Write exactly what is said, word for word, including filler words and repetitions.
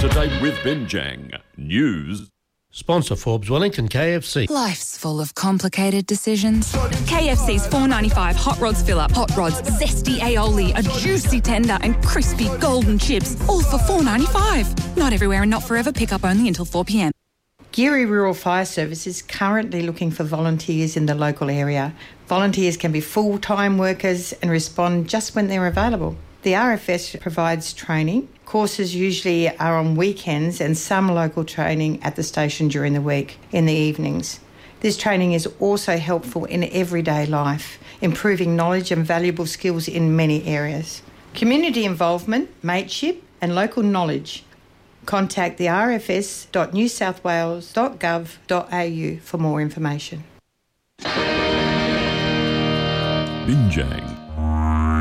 to date with Binjang News. Sponsor Forbes Wellington K F C. Life's full of complicated decisions. K F C's four dollars ninety-five Hot Rods fill-up. Hot Rods, zesty aioli, a juicy tender and crispy golden chips, all for four dollars ninety-five. Not everywhere and not forever. Pick up only until four p m. Geary Rural Fire Service is currently looking for volunteers in the local area. Volunteers can be full-time workers and respond just when they're available. The R F S provides training. Courses usually are on weekends and some local training at the station during the week in the evenings. This training is also helpful in everyday life, improving knowledge and valuable skills in many areas. Community involvement, mateship and local knowledge. Contact the r f s dot new south wales dot gov dot a u for more information. Binjang